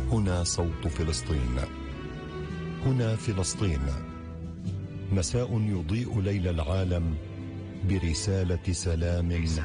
هنا صوت فلسطين، هنا فلسطين، مساء يضيء ليل العالم برسالة سلام